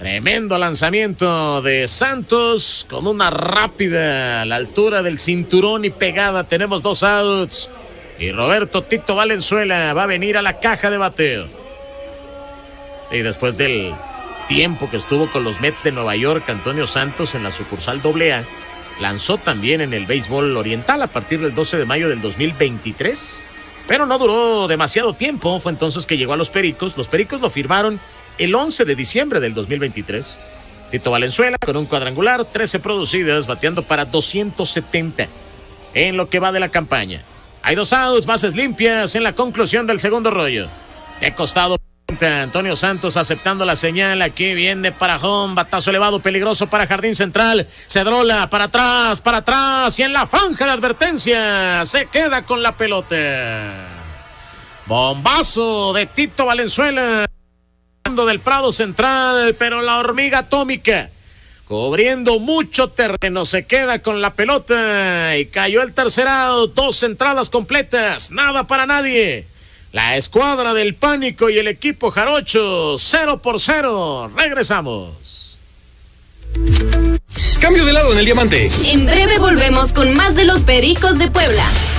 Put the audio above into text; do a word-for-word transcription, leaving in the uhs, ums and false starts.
Tremendo lanzamiento de Santos con una rápida a la altura del cinturón y pegada. Tenemos dos outs y Roberto Tito Valenzuela va a venir a la caja de bateo. Y después del tiempo que estuvo con los Mets de Nueva York, Antonio Santos en la sucursal doble A lanzó también en el béisbol oriental a partir del doce de mayo del dos mil veintitrés, pero no duró demasiado tiempo. Fue entonces que llegó a los Pericos. Los Pericos lo firmaron el once de diciembre del dos mil veintitrés. Tito Valenzuela con un cuadrangular, trece producidas, bateando para doscientos setenta en lo que va de la campaña. Hay dos outs, bases limpias en la conclusión del segundo rollo. De costado, Antonio Santos aceptando la señal. Aquí viene para home, batazo elevado, peligroso para jardín central. Cedrola para atrás, para atrás y en la franja de advertencia se queda con la pelota. Bombazo de Tito Valenzuela del Prado Central, pero la hormiga atómica cubriendo mucho terreno se queda con la pelota y cayó el tercer out. Dos entradas completas, nada para nadie. La escuadra del pánico y el equipo jarocho, cero por cero. Regresamos. Cambio de lado en el diamante. En breve volvemos con más de los Pericos de Puebla.